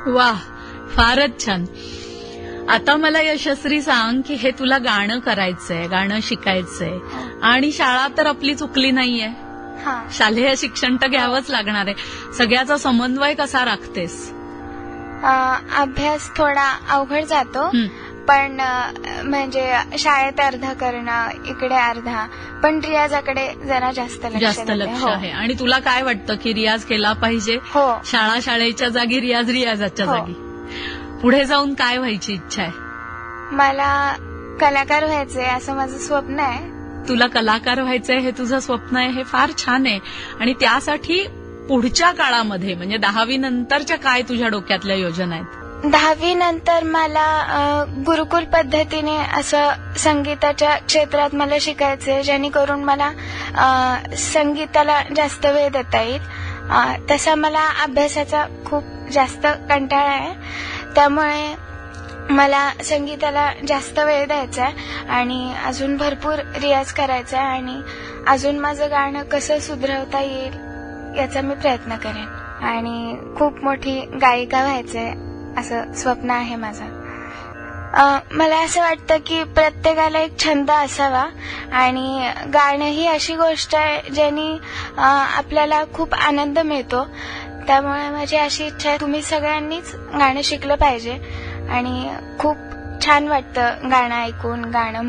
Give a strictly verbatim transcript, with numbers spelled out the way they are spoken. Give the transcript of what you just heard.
वा, फारच छान. आता मला यशस्वी सांग की हे तुला गाणं करायचंय, गाणं शिकायचंय आणि शाळा तर आपली चुकली नाहीये. शालेय शिक्षण तर घ्यावंच लागणार आहे. सगळ्याचा समन्वय कसा राखतेस? अभ्यास थोडा अवघड जातो, पण म्हणजे शाळेत अर्धा करणं, इकडे अर्धा, पण रियाजाकडे जरा जास्त जास्त लक्ष आहे. आणि तुला काय वाटतं की रियाज केला पाहिजे? हो. शाळा शाळेच्या जागी, रियाज रियाजाच्या जागी. पुढे जाऊन काय व्हायची इच्छा आहे? मला कलाकार व्हायचंय असं माझं स्वप्न आहे. तुला कलाकार व्हायचंय हे तुझं स्वप्न आहे, हे फार छान आहे. आणि त्यासाठी पुढच्या काळामध्ये म्हणजे दहावी नंतरच्या काय तुझ्या डोक्यातल्या योजना आहेत? दहावी नंतर मला गुरुकुल पद्धतीने असं संगीताच्या क्षेत्रात मला शिकायचंय, जेणेकरून मला संगीताला जास्त वेळ देता येईल. तसा मला अभ्यासाचा खूप जास्त कंटाळा आहे, त्यामुळे मला संगीताला जास्त वेळ द्यायचा आहे आणि अजून भरपूर रियाज करायचा आहे आणि अजून माझं गाणं कसं सुधरवता येईल याचा मी प्रयत्न करेन आणि खूप मोठी गायिका व्हायचंय असं स्वप्न आहे माझं. मला असं वाटतं की प्रत्येकाला एक छंद असावा आणि गाणं ही अशी गोष्ट आहे ज्यानी आपल्याला खूप आनंद मिळतो. त्यामुळे माझी अशी इच्छा आहे तुम्ही सगळ्यांनीच गाणं शिकलं पाहिजे आणि खूप छान वाटतं गाणं ऐकून, गाणं